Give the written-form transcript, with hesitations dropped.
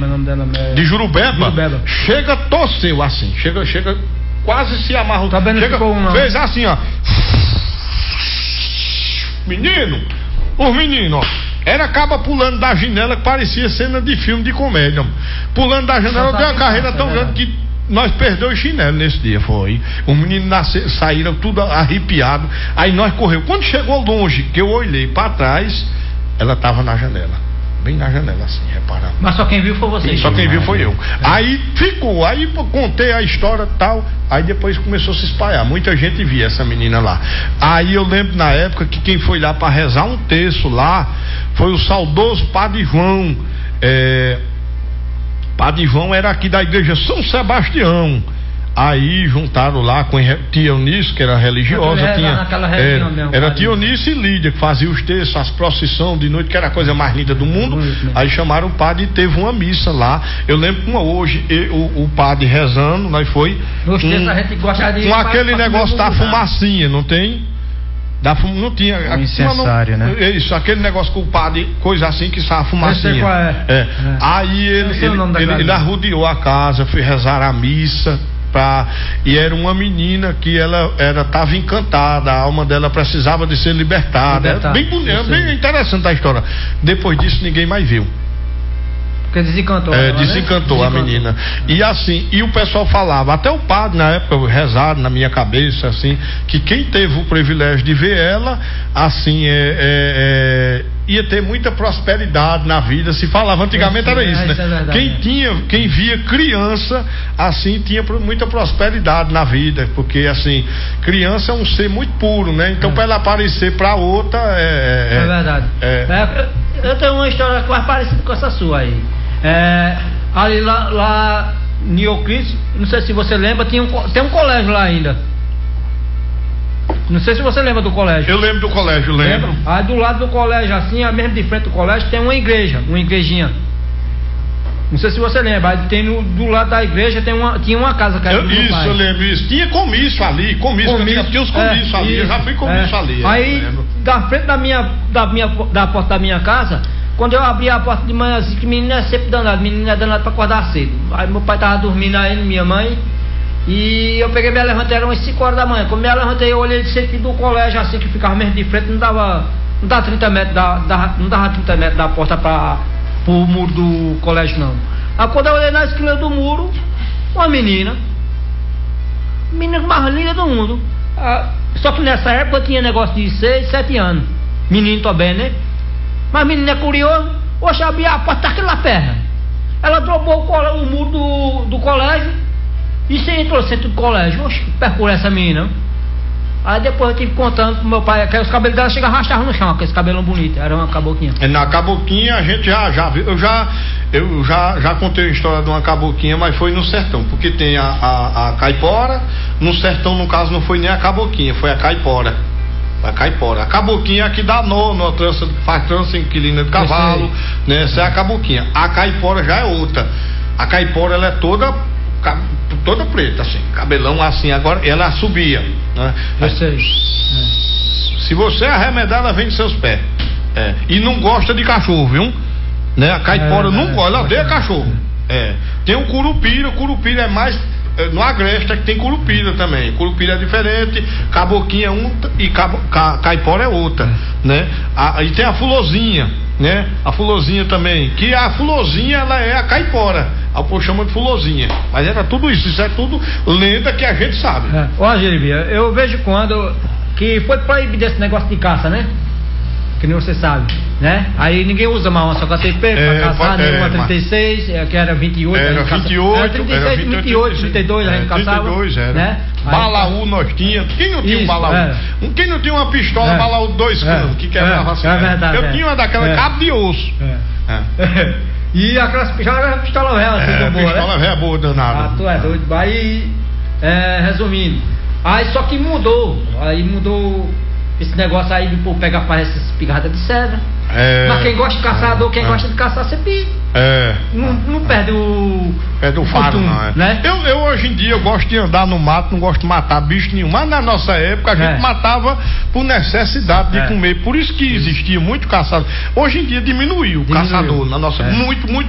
Como é o nome dela? De Jurubeba. Jurubeba. Chega, torceu assim. Chega, quase se amarrou. Também não ficou um, não. Fez assim, ó. Menino, os meninos, ó. Era acaba pulando da janela que parecia cena de filme de comédia. Pulando da janela, deu uma carreira tão grande que nós perdemos o chinelo nesse dia, foi. Os meninos saíram tudo arrepiado. Aí nós corremos. Quando chegou longe, que eu olhei para trás, ela estava na janela. Bem na janela, assim, reparando. Mas só quem viu foi você. Só quem viu foi eu. Aí ficou, aí contei a história e tal. Aí depois começou a se espalhar. Muita gente via essa menina lá. Aí eu lembro na época que quem foi lá para rezar um terço lá foi o saudoso Padre João. Padre João era aqui da igreja São Sebastião. Aí juntaram lá com tia Eunice, que era religiosa, era tia Eunice e Lídia, que fazia os textos, as procissões de noite, que era a coisa mais linda do mundo. Aí chamaram o padre e teve uma missa lá. Eu lembro que hoje o padre rezando, nós foi nos textos a gente gosta de com aquele negócio da fumacinha, não tem? Não tinha incensário, né? Isso, aquele negócio com o padre, coisa assim que sai a fumacinha. Qual é. Aí ele arrodeou a casa, foi rezar a missa. E era uma menina que ela estava encantada, a alma dela precisava de ser libertada. Bem bonito, bem interessante a história. Depois disso ninguém mais viu. Porque desencantou. Desencantou a menina. E assim, e o pessoal falava, até o padre na época rezado na minha cabeça, assim, que quem teve o privilégio de ver ela, assim, ia ter muita prosperidade na vida. Se falava antigamente era isso, né? Isso é verdade, quem via criança, assim, tinha muita prosperidade na vida, porque assim, criança é um ser muito puro, né? Então para ela aparecer para outra é verdade. Eu tenho uma história quase parecida com essa sua aí. Ali lá em Euclides, não sei se você lembra, tem um colégio lá ainda. Não sei se você lembra do colégio. Eu lembro do colégio, lembro. Aí do lado do colégio, assim, mesmo de frente do colégio, tem uma igrejinha. Não sei se você lembra. Aí tem do lado da igreja tinha uma casa que era do meu pai. Eu lembro isso. Tinha comício ali, tinha os comícios ali. Eu já fui comício ali. Aí, da frente da porta da minha casa, quando eu abri a porta de manhã, assim, que menino é sempre danado, menino é danado pra acordar cedo. Aí meu pai tava dormindo aí, minha mãe. E eu peguei, me levantei, eram umas 5 horas da manhã. Quando me levantei, eu olhei sempre do colégio, assim, que ficava mesmo de frente, não dava 30 metros não dava 30 metros da porta pro muro do colégio, não. Aí quando eu olhei na esquina do muro, uma menina mais linda do mundo. Só que nessa época eu tinha negócio de 6, 7 anos. Menino também, né? Mas menino é curioso. Oxe, abri a porta, tá aquela perna. Ela dropou o muro do colégio e você entrou no centro do colégio. Oxe, percurso essa menina. Aí depois eu tive contando pro meu pai que os cabelos dela chegavam a arrastar no chão, aqueles cabelos bonitos, era uma caboquinha. Na caboquinha a gente já viu, eu já contei a história de uma caboquinha, mas foi no sertão, porque tem a caipora, no sertão no caso não foi nem a caboquinha, foi a caipora. A caboquinha é que dá nó, faz trança inquilina de cavalo, né? Essa é a caboquinha. A caipora já é outra. A caipora ela é toda preta, assim, cabelão assim, agora ela subia, né? Se você arremedar, ela vem de seus pés. E não gosta de cachorro, viu? Né? A caipora não gosta, ela odeia cachorro. Tem o curupira é mais no Agreste, que tem curupira também. Curupira é diferente, caboquinha é um e caipora é outra, né? E tem a fulozinha, né? A fulozinha também, que a fulozinha ela é a caipora. A povo chama de fulozinha, mas era tudo isso é tudo lenda que a gente sabe. Ó, Jeremia, eu vejo quando que foi proibido esse negócio de caça, né? Que nem você sabe, né? Aí ninguém usa mais uma só KTP pra caçar, nem uma 36, que era 28. Era 28, era 36, 28, 32 a gente caçava. 32 era. Né? Balaú nós tinha. Quem não tinha um balaú? Quem não tinha uma pistola, balaú 2 canos, que quebrava assim. Verdade, eu tinha uma daquela cabo de osso. E aquelas pistola velha, assim, boa, pistola velha boa, danada. Tu é doido. Aí, resumindo, aí só que mudou esse negócio aí de povo pegar para essas pigadas de cedra. Mas quem gosta de caçador, quem gosta de caçar, sempre não perde o faro, não é? Né? Eu hoje em dia eu gosto de andar no mato, não gosto de matar bicho nenhum. Mas na nossa época a gente matava por necessidade de comer. Por isso que existia muito caçador. Hoje em dia diminuiu o caçador na nossa. Muito